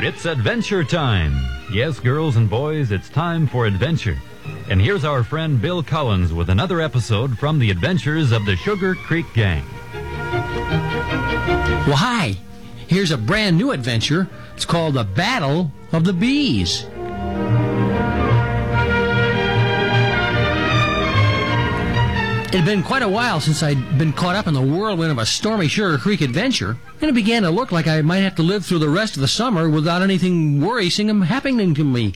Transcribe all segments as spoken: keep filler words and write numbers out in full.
It's adventure time. Yes, girls and boys, it's time for adventure. And here's our friend Bill Collins with another episode from the adventures of the Sugar Creek Gang. Well, hi. Here's a brand new adventure. It's called The Battle of the Bees. It had been quite a while since I'd been caught up in the whirlwind of a stormy Sugar Creek adventure, and it began to look like I might have to live through the rest of the summer without anything worrisome happening to me.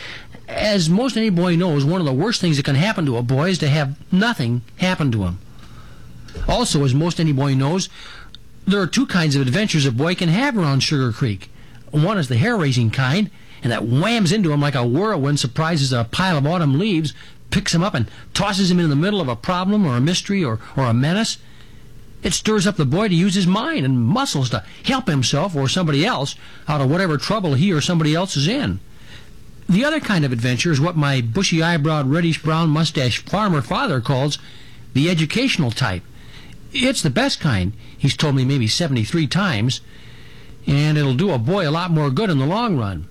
As most any boy knows, one of the worst things that can happen to a boy is to have nothing happen to him. Also, as most any boy knows, there are two kinds of adventures a boy can have around Sugar Creek. One is the hair-raising kind, and that whams into him like a whirlwind surprises a pile of autumn leaves, picks him up and tosses him in the middle of a problem or a mystery or, or a menace. It stirs up the boy to use his mind and muscles to help himself or somebody else out of whatever trouble he or somebody else is in. The other kind of adventure is what my bushy-eyebrowed, reddish-brown mustached farmer father calls the educational type. It's the best kind, he's told me maybe seventy-three times, and it'll do a boy a lot more good in the long run.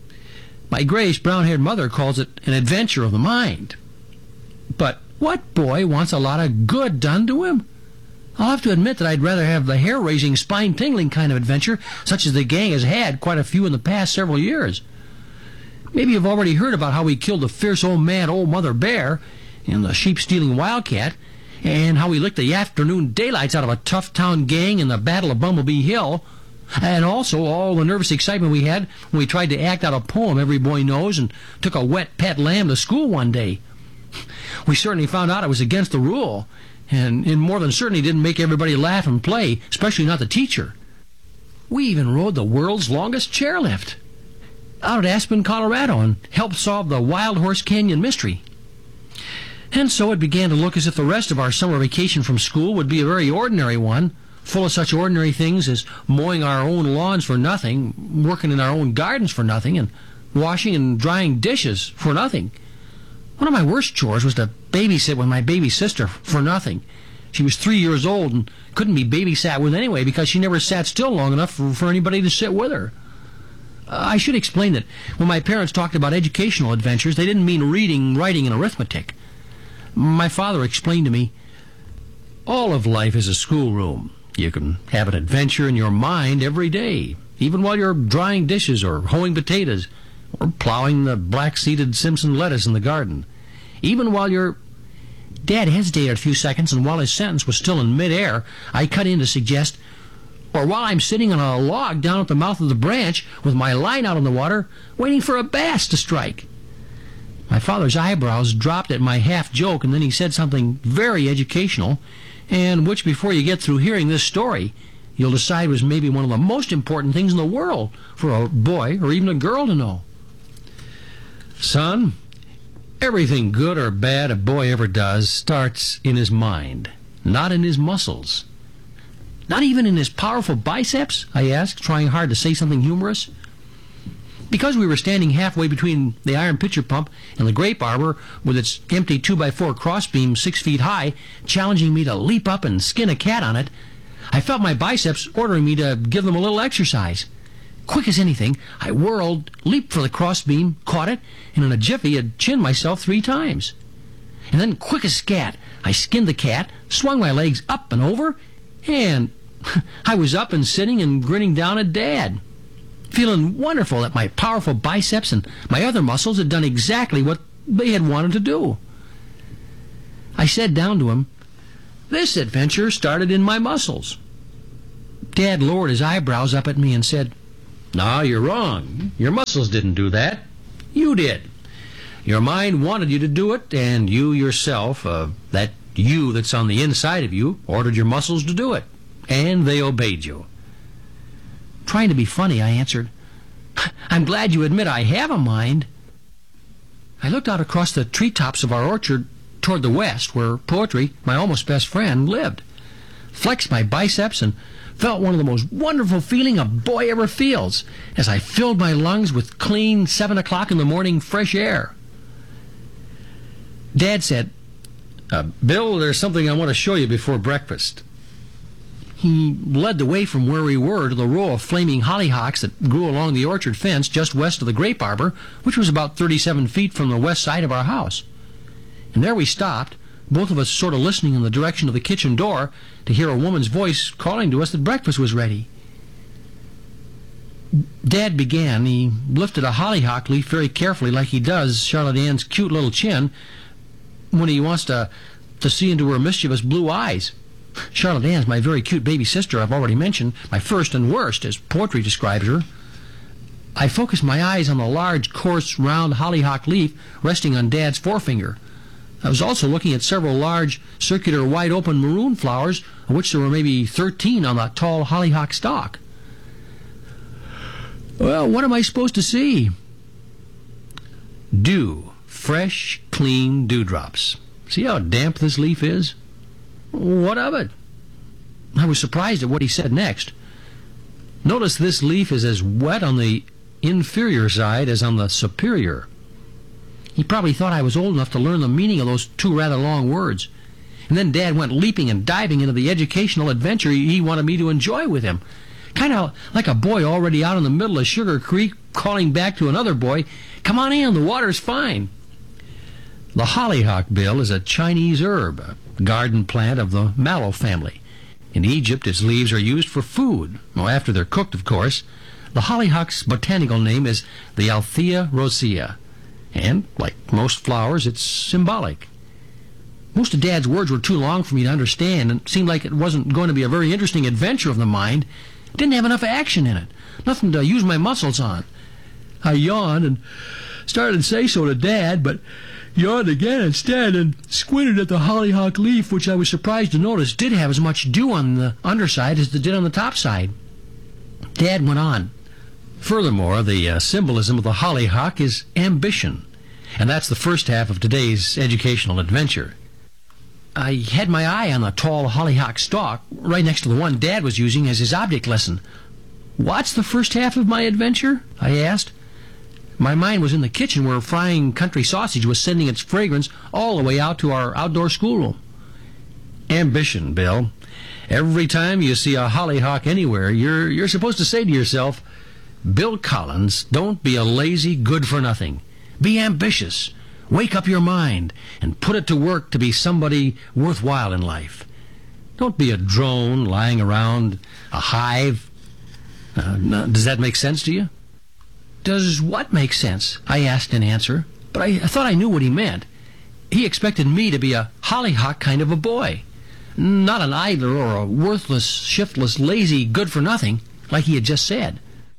My grayish brown-haired mother calls it an adventure of the mind. But what boy wants a lot of good done to him? I'll have to admit that I'd rather have the hair-raising, spine-tingling kind of adventure, such as the gang has had quite a few in the past several years. Maybe you've already heard about how we killed the fierce old mad old mother bear and the sheep-stealing wildcat, and how we licked the afternoon daylights out of a tough town gang in the Battle of Bumblebee Hill, and also all the nervous excitement we had when we tried to act out a poem every boy knows and took a wet pet lamb to school one day. We certainly found out it was against the rule, and it more than certainly didn't make everybody laugh and play, especially not the teacher. We even rode the world's longest chairlift out at Aspen, Colorado, and helped solve the Wild Horse Canyon mystery. And so it began to look as if the rest of our summer vacation from school would be a very ordinary one, full of such ordinary things as mowing our own lawns for nothing, working in our own gardens for nothing, and washing and drying dishes for nothing. One of my worst chores was to babysit with my baby sister for nothing. She was three years old and couldn't be babysat with anyway because she never sat still long enough for, for anybody to sit with her. Uh, I should explain that when my parents talked about educational adventures, they didn't mean reading, writing, and arithmetic. My father explained to me, all of life is a schoolroom. You can have an adventure in your mind every day, even while you're drying dishes or hoeing potatoes or plowing the black-seeded Simpson lettuce in the garden. Even while you're... Dad hesitated a few seconds, and while his sentence was still in midair, I cut in to suggest, or while I'm sitting on a log down at the mouth of the branch with my line out on the water, waiting for a bass to strike. My father's eyebrows dropped at my half-joke, and then he said something very educational, and which, before you get through hearing this story, you'll decide was maybe one of the most important things in the world for a boy or even a girl to know. Son, everything good or bad a boy ever does starts in his mind, not in his muscles. Not even in his powerful biceps? I asked, trying hard to say something humorous. Because we were standing halfway between the iron pitcher pump and the grape arbor with its empty two by four crossbeam six feet high, challenging me to leap up and skin a cat on it, I felt my biceps ordering me to give them a little exercise. Quick as anything, I whirled, leaped for the crossbeam, caught it, and in a jiffy had chinned myself three times. And then, quick as scat, I skinned the cat, swung my legs up and over, and I was up and sitting and grinning down at Dad, feeling wonderful that my powerful biceps and my other muscles had done exactly what they had wanted to do. I said down to him, "This adventure started in my muscles." Dad lowered his eyebrows up at me and said, "No, you're wrong. Your muscles didn't do that. You did. Your mind wanted you to do it, and you yourself, uh, that you that's on the inside of you, ordered your muscles to do it, and they obeyed you." Trying to be funny, I answered, "I'm glad you admit I have a mind." I looked out across the treetops of our orchard toward the west, where Poetry, my almost best friend, lived, flexed my biceps, and felt one of the most wonderful feelings a boy ever feels as I filled my lungs with clean seven o'clock in the morning fresh air. Dad said, uh, "Bill, there's something I want to show you before breakfast." He led the way from where we were to the row of flaming hollyhocks that grew along the orchard fence just west of the grape arbor, which was about thirty-seven feet from the west side of our house. And there we stopped, both of us sort of listening in the direction of the kitchen door to hear a woman's voice calling to us that breakfast was ready. Dad began. He lifted a hollyhock leaf very carefully, like he does Charlotte Ann's cute little chin when he wants to, to see into her mischievous blue eyes. Charlotte Ann's my very cute baby sister I've already mentioned, my first and worst, as poetry describes her. I focused my eyes on the large, coarse, round hollyhock leaf resting on Dad's forefinger. I was also looking at several large, circular, wide-open maroon flowers, of which there were maybe thirteen on that tall hollyhock stalk. Well, what am I supposed to see? Dew. Fresh, clean dewdrops. See how damp this leaf is? What of it? I was surprised at what he said next. Notice this leaf is as wet on the inferior side as on the superior. He probably thought I was old enough to learn the meaning of those two rather long words. And then Dad went leaping and diving into the educational adventure he wanted me to enjoy with him. Kind of like a boy already out in the middle of Sugar Creek calling back to another boy, "Come on in, the water's fine." The hollyhock, Bill, is a Chinese herb, a garden plant of the mallow family. In Egypt, its leaves are used for food, well, after they're cooked, of course. The hollyhock's botanical name is the Althea rosea, and, like most flowers, it's symbolic. Most of Dad's words were too long for me to understand, and it seemed like it wasn't going to be a very interesting adventure of the mind. It didn't have enough action in it, nothing to use my muscles on. I yawned and started to say so to Dad, but yawned again instead and squinted at the hollyhock leaf, which I was surprised to notice did have as much dew on the underside as it did on the top side. Dad went on. Furthermore, the uh, symbolism of the hollyhock is ambition, and that's the first half of today's educational adventure. I had my eye on the tall hollyhock stalk right next to the one Dad was using as his object lesson. "What's the first half of my adventure?" I asked. My mind was in the kitchen where frying country sausage was sending its fragrance all the way out to our outdoor schoolroom. Ambition, Bill. Every time you see a hollyhock anywhere, you're you're supposed to say to yourself, "Bill Collins, don't be a lazy good-for-nothing. Be ambitious. Wake up your mind and put it to work to be somebody worthwhile in life. Don't be a drone lying around a hive." Uh, does that make sense to you? "Does what make sense?" I asked in answer, but I, I thought I knew what he meant. He expected me to be a hollyhock kind of a boy, not an idler or a worthless, shiftless, lazy good-for-nothing, like he had just said.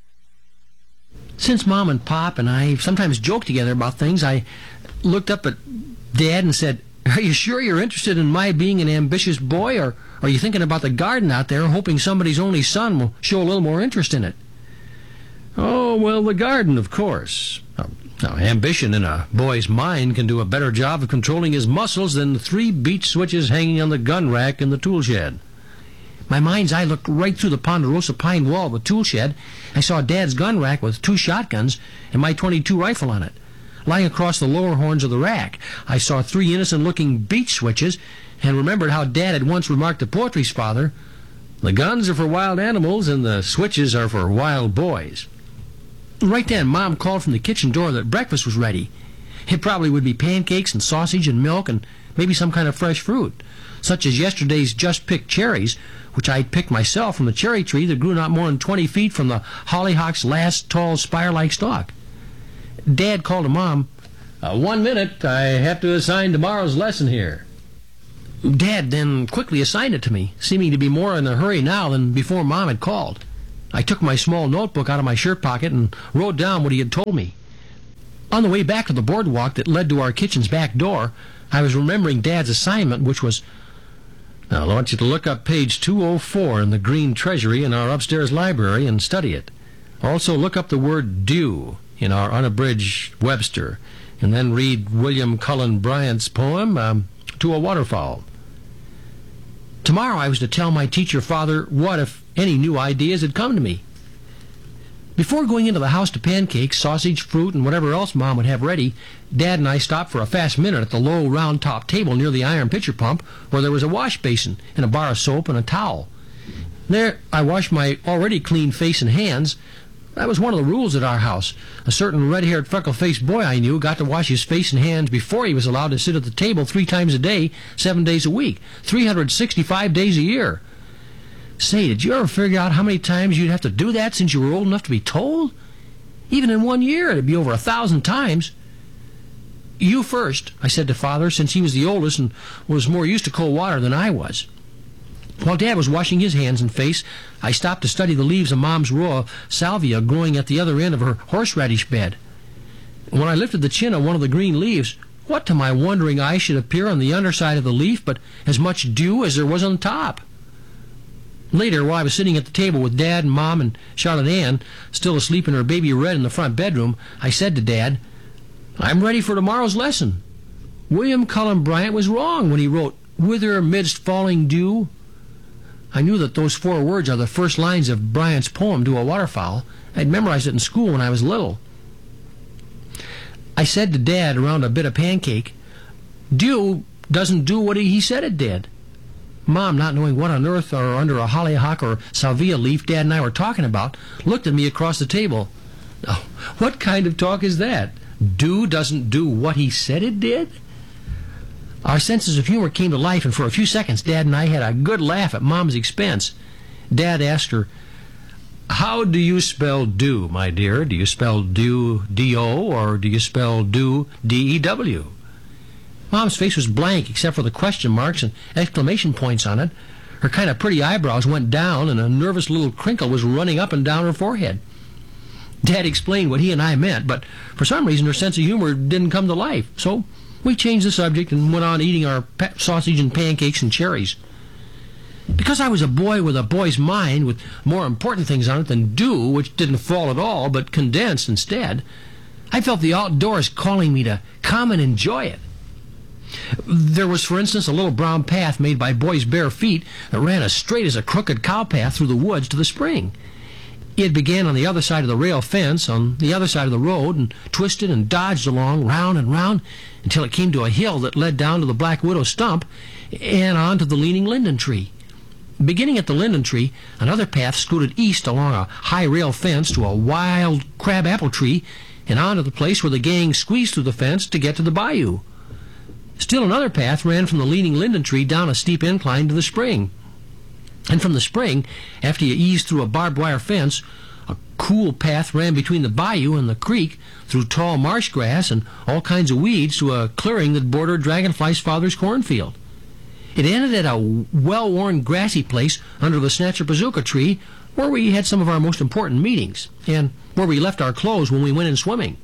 Since Mom and Pop and I sometimes joke together about things, I looked up at Dad and said, "Are you sure you're interested in my being an ambitious boy, or are you thinking about the garden out there, hoping somebody's only son will show a little more interest in it?" "Oh, well, the garden, of course. Now, now, ambition in a boy's mind can do a better job of controlling his muscles than the three beach switches hanging on the gun rack in the tool shed." My mind's eye looked right through the ponderosa pine wall of the tool shed. I saw Dad's gun rack with two shotguns and my twenty-two rifle on it. Lying across the lower horns of the rack, I saw three innocent-looking beach switches and remembered how Dad had once remarked to Poetry's father, "The guns are for wild animals and the switches are for wild boys." Right then, Mom called from the kitchen door that breakfast was ready. It probably would be pancakes and sausage and milk and maybe some kind of fresh fruit, such as yesterday's just-picked cherries, which I'd picked myself from the cherry tree that grew not more than twenty feet from the hollyhock's last tall spire-like stalk. Dad called to Mom, uh, "One minute, I have to assign tomorrow's lesson here." Dad then quickly assigned it to me, seeming to be more in a hurry now than before Mom had called. I took my small notebook out of my shirt pocket and wrote down what he had told me. On the way back to the boardwalk that led to our kitchen's back door, I was remembering Dad's assignment, which was, "Now, I want you to look up page two oh four in the Green Treasury in our upstairs library and study it. Also, look up the word dew in our unabridged Webster, and then read William Cullen Bryant's poem, um, To a Waterfowl." Tomorrow I was to tell my teacher father what, if any, new ideas had come to me. Before going into the house to pancakes, sausage, fruit, and whatever else Mom would have ready, Dad and I stopped for a fast minute at the low, round-top table near the iron pitcher pump, where there was a wash basin and a bar of soap and a towel. There, I washed my already clean face and hands. That was one of the rules at our house. A certain red-haired, freckle-faced boy I knew got to wash his face and hands before he was allowed to sit at the table three times a day, seven days a week, three hundred sixty-five days a year. Say, did you ever figure out how many times you'd have to do that since you were old enough to be told? Even in one year, it'd be over a thousand times. You first, I said to Father, since he was the oldest and was more used to cold water than I was. While Dad was washing his hands and face, I stopped to study the leaves of Mom's row of salvia growing at the other end of her horseradish bed. When I lifted the chin of one of the green leaves, what to my wondering eye should appear on the underside of the leaf but as much dew as there was on top? Later, while I was sitting at the table with Dad and Mom and Charlotte Ann, still asleep in her baby Red in the front bedroom, I said to Dad, "I'm ready for tomorrow's lesson. William Cullen Bryant was wrong when he wrote, 'Whither midst falling dew.'" I knew that those four words are the first lines of Bryant's poem to a waterfowl. I'd memorized it in school when I was little. I said to Dad around a bit of pancake, "Dew doesn't do what he said it did." Mom, not knowing what on earth or under a hollyhock or salvia leaf Dad and I were talking about, looked at me across the table. Oh, what kind of talk is that? Dew doesn't do what he said it did? Our senses of humor came to life, and for a few seconds Dad and I had a good laugh at Mom's expense. Dad asked her, "How do you spell dew, my dear? Do you spell dew D O or do you spell dew D E W? Mom's face was blank except for the question marks and exclamation points on it. Her kind of pretty eyebrows went down, and a nervous little crinkle was running up and down her forehead. Dad explained what he and I meant, but for some reason her sense of humor didn't come to life, so we changed the subject and went on eating our sausage and pancakes and cherries. Because I was a boy with a boy's mind with more important things on it than dew, which didn't fall at all but condensed instead, I felt the outdoors calling me to come and enjoy it. There was, for instance, a little brown path made by boys' bare feet that ran as straight as a crooked cow path through the woods to the spring. It began on the other side of the rail fence, on the other side of the road, and twisted and dodged along, round and round, until it came to a hill that led down to the Black Widow stump and on to the leaning linden tree. Beginning at the linden tree, another path scooted east along a high rail fence to a wild crab apple tree and on to the place where the gang squeezed through the fence to get to the bayou. Still another path ran from the leaning linden tree down a steep incline to the spring. And from the spring, after you eased through a barbed wire fence, a cool path ran between the bayou and the creek through tall marsh grass and all kinds of weeds to a clearing that bordered Dragonfly's father's cornfield. It ended at a well-worn grassy place under the Snatcher Bazooka tree where we had some of our most important meetings and where we left our clothes when we went in swimming.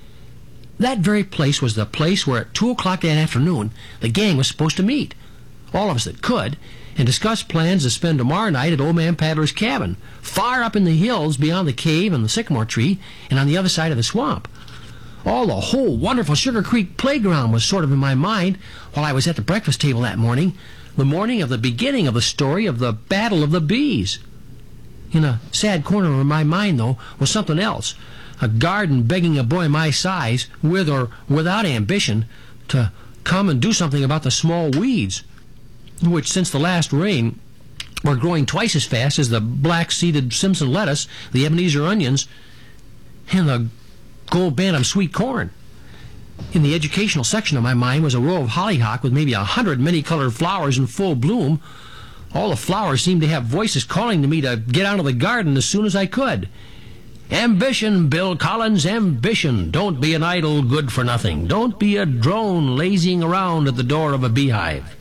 That very place was the place where at two o'clock that afternoon the gang was supposed to meet, all of us that could, and discuss plans to spend tomorrow night at Old Man Paddler's cabin, far up in the hills beyond the cave and the sycamore tree and on the other side of the swamp. All the whole wonderful Sugar Creek playground was sort of in my mind while I was at the breakfast table that morning, the morning of the beginning of the story of the Battle of the Bees. In a sad corner of my mind, though, was something else, a garden begging a boy my size, with or without ambition, to come and do something about the small weeds, which since the last rain were growing twice as fast as the black-seeded Simpson lettuce, the Ebenezer onions, and the gold bantam sweet corn. In the educational section of my mind was a row of hollyhock with maybe a hundred many-colored flowers in full bloom. All the flowers seemed to have voices calling to me to get out of the garden as soon as I could. Ambition, Bill Collins, ambition. Don't be an idle good-for-nothing. Don't be a drone lazying around at the door of a beehive.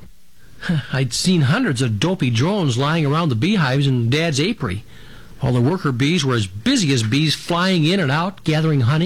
I'd seen hundreds of dopey drones lying around the beehives in Dad's apiary, while the worker bees were as busy as bees flying in and out, gathering honey.